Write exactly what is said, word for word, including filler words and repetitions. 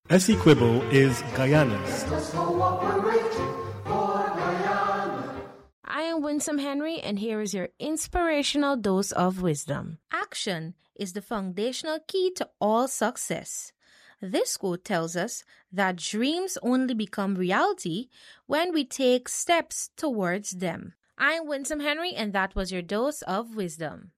Essequibo is Guyana's. I am Winsome Henry, and here is your inspirational dose of wisdom. Action is the foundational key to all success. This quote tells us that dreams only become reality when we take steps towards them. I'm Winsome Henry, and that was your dose of wisdom.